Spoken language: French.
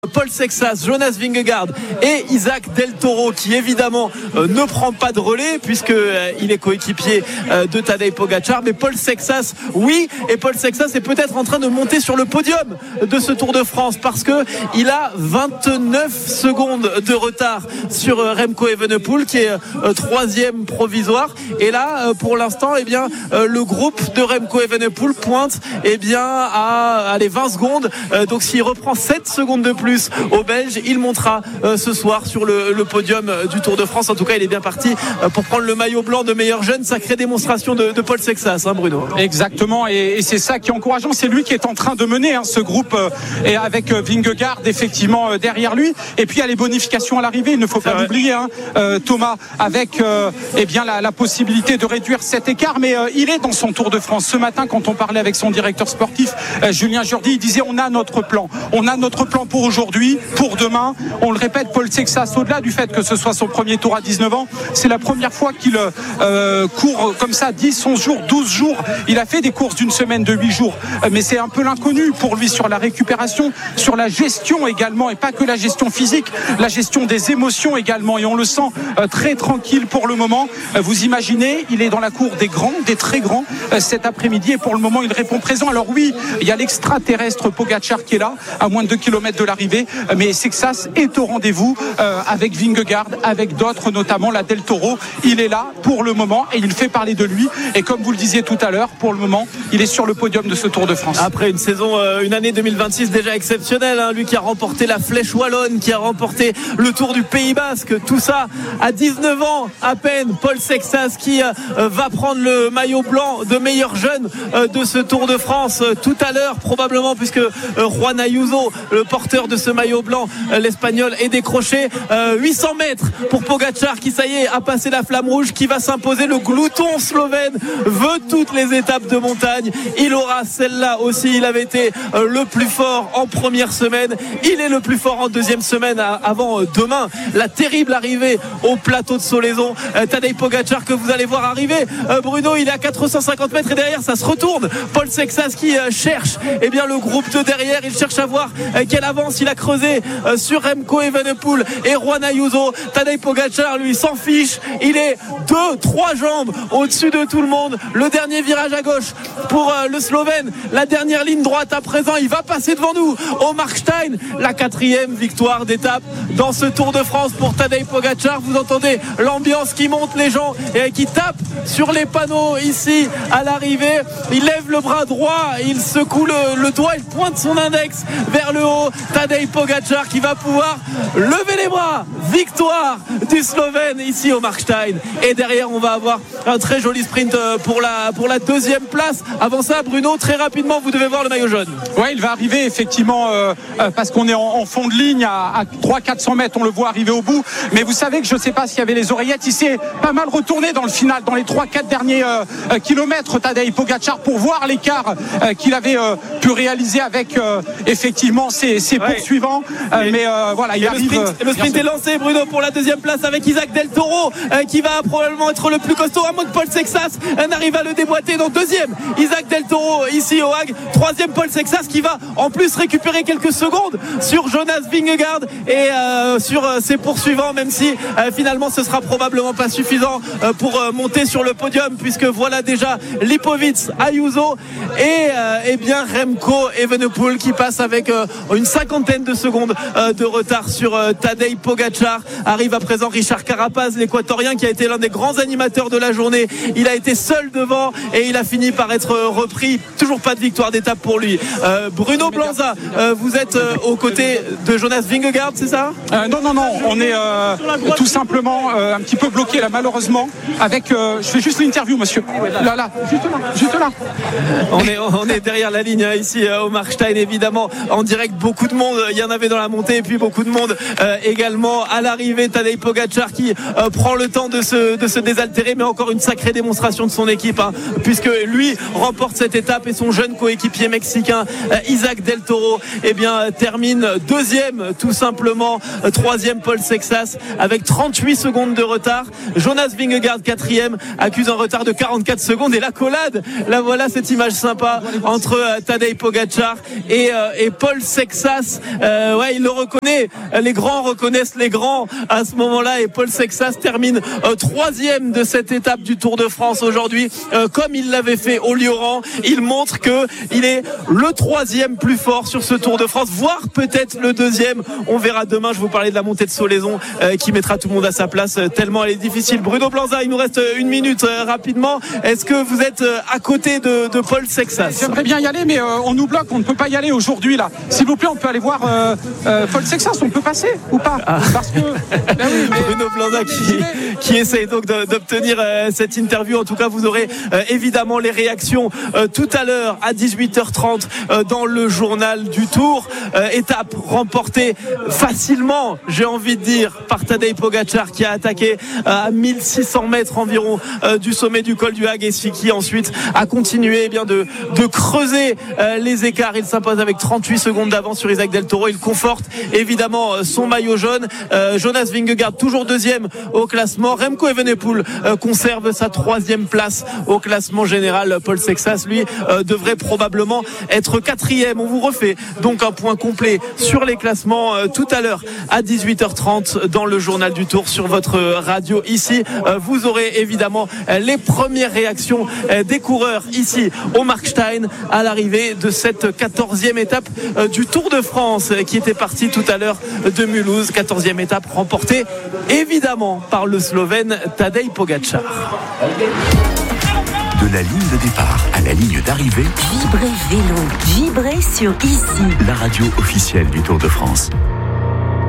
Paul Sexas, Jonas Vingegaard et Isaac Del Toro qui évidemment ne prend pas de relais puisque il est coéquipier de Tadej Pogačar, mais Paul Sexas oui, et Paul Sexas est peut-être en train de monter sur le podium de ce Tour de France parce que il a 29 secondes de retard sur Remco Evenepoel qui est troisième provisoire, et là pour l'instant le groupe de Remco Evenepoel pointe à 20 secondes, donc s'il reprend 7 secondes de plus au Belge, il montera ce soir sur le podium du Tour de France. En tout cas, il est bien parti pour prendre le maillot blanc de meilleur jeune. Sacrée démonstration de Paul Sexas, Bruno. Exactement, et c'est ça qui est encourageant. C'est lui qui est en train de mener ce groupe, et avec Vingegaard effectivement derrière lui. Et puis il y a les bonifications à l'arrivée. Il ne faut pas l'oublier, Thomas, avec la possibilité de réduire cet écart. Mais il est dans son Tour de France. Ce matin, quand on parlait avec son directeur sportif, Julien Jourdi, il disait on a notre plan pour aujourd'hui, pour demain. On le répète, Paul Sexas, au-delà du fait que ce soit son premier Tour à 19 ans, c'est la première fois qu'il court comme ça 10, 11 jours, 12 jours. Il a fait des courses d'une semaine, de 8 jours, mais c'est un peu l'inconnu pour lui sur la récupération, sur la gestion également, et pas que la gestion physique, la gestion des émotions également, et on le sent très tranquille pour le moment. Vous imaginez, il est dans la cour des grands, des très grands cet après-midi, et pour le moment il répond présent. Alors oui, il y a l'extraterrestre Pogačar qui est là, à moins de 2 km de l'arrivée, mais Sexas est au rendez-vous avec Vingegaard, avec d'autres, notamment la Del Toro. Il est là pour le moment et il fait parler de lui, et comme vous le disiez tout à l'heure, pour le moment il est sur le podium de ce Tour de France. Après une année 2026 déjà exceptionnelle, lui qui a remporté la Flèche Wallonne, qui a remporté le Tour du Pays Basque, tout ça à 19 ans à peine. Paul Sexas qui va prendre le maillot blanc de meilleur jeune de ce Tour de France tout à l'heure probablement, puisque Juan Ayuso, le porteur de ce maillot blanc, l'Espagnol, est décroché. 800 mètres pour Pogačar qui, ça y est, a passé la flamme rouge, qui va s'imposer. Le glouton slovène veut toutes les étapes de montagne. Il aura celle-là aussi. Il avait été le plus fort en première semaine. Il est le plus fort en deuxième semaine avant demain la terrible arrivée au plateau de Solaison. Tadej Pogačar que vous allez voir arriver. Bruno, il est à 450 mètres et derrière ça se retourne. Paul Sexas qui cherche le groupe de derrière. Il cherche à voir quelle avance il a creusé sur Remco Evenepoel et Juan Ayuso. Tadej Pogačar lui s'en fiche, il est 2-3 jambes au-dessus de tout le monde. Le dernier virage à gauche pour le Slovène, la dernière ligne droite à présent, il va passer devant nous au Markstein. La 4e victoire d'étape dans ce Tour de France pour Tadej Pogačar. Vous entendez l'ambiance qui monte, les gens qui tapent sur les panneaux ici à l'arrivée. Il lève le bras droit, il secoue le doigt, il pointe son index vers le haut. Tadej Pogačar qui va pouvoir lever les bras. Victoire du Slovène ici au Markstein, et derrière on va avoir un très joli sprint pour la deuxième place. Avant ça, Bruno, très rapidement, vous devez voir le maillot jaune. Ouais, il va arriver effectivement parce qu'on est en fond de ligne à 300-400 mètres, on le voit arriver au bout, mais vous savez que je ne sais pas s'il y avait les oreillettes, il s'est pas mal retourné dans le final, dans les 3-4 derniers kilomètres, Tadej Pogačar, pour voir l'écart qu'il avait pu réaliser avec effectivement ses poursuivants, mais voilà, il arrive. Le sprint est lancé, Bruno, pour la deuxième place avec Isaac Del Toro qui va probablement être le plus costaud, à moins que Paul Sexas n'arrive à le déboîter. Donc deuxième Isaac Del Toro ici au Hague, troisième Paul Sexas qui va en plus récupérer quelques secondes sur Jonas Vingegaard et sur ses poursuivants, même si finalement ce sera probablement pas suffisant pour monter sur le podium, puisque voilà déjà Lipovic, Ayuso et Remco Evenepoel qui passe avec une 50aine de secondes de retard sur Tadej Pogačar. Arrive à présent Richard Carapaz, l'équatorien, qui a été l'un des grands animateurs de la journée. Il a été seul devant et il a fini par être repris. Toujours pas de victoire d'étape pour lui. Bruno Blanza, vous êtes aux côtés de Jonas Vingegaard, c'est ça? Non, on est tout simplement un petit peu bloqué là, malheureusement, avec je fais juste l'interview, monsieur. Là, juste là. On est derrière la ligne ici au Markstein, évidemment, en direct. Beaucoup de monde, il y en avait dans la montée, et puis beaucoup de monde également à l'arrivée. Tadej Pogačar qui prend le temps de se désaltérer, mais encore une sacrée démonstration de son équipe, puisque lui remporte cette étape, et son jeune coéquipier mexicain Isaac Del Toro termine deuxième tout simplement. Troisième Paul Sexas avec 38 secondes de retard. Jonas Vingegaard quatrième accuse un retard de 44 secondes, et l'accolade, là voilà cette image sympa entre Tadej Pogačar et Paul Sexas. il le reconnaît. Les grands reconnaissent les grands à ce moment-là, et Paul Sexas termine troisième de cette étape du Tour de France aujourd'hui, comme il l'avait fait au Lioran. Il montre que il est le troisième plus fort sur ce Tour de France, voire peut-être le deuxième. On verra demain. Je vous parlais de la montée de Solaison qui mettra tout le monde à sa place tellement elle est difficile. Bruno Blanza, il nous reste une minute rapidement. Est-ce que vous êtes à côté de Paul Sexas? J'aimerais bien y aller, mais on nous bloque, on ne peut pas y aller aujourd'hui là. S'il vous plaît, on peut aller voir Paul Sexas, on peut passer ou pas? Parce que Bruno Blanza qui essaye donc d'obtenir cette interview. En tout cas, vous aurez évidemment les réactions tout à l'heure à 18h30 dans le journal du Tour. Étape remportée facilement, j'ai envie de dire, par Tadej Pogačar, qui a attaqué à 1600 mètres environ du sommet du col du Hague, et qui ensuite a continué de creuser les écarts. Il s'impose avec 38 secondes d'avance sur Isaac Del Toro. Il conforte évidemment son maillot jaune. Jonas Vingegaard toujours deuxième au classement. Remco Evenepoel conserve sa troisième place au classement général. Paul Sexas, lui, devrait probablement être quatrième. On vous refait donc un point complet sur les classements tout à l'heure à 18h30 dans le journal du Tour sur votre radio ici. Vous aurez évidemment les premières réactions des coureurs ici au Markstein à l'arrivée de cette 14e étape du Tour de France qui était partie tout à l'heure de Mulhouse. 14e étape remportée évidemment par le Slovène Tadej Pogačar. De la ligne de départ à la ligne d'arrivée, Vibrez Vélo, vibrez sur ici. La radio officielle du Tour de France.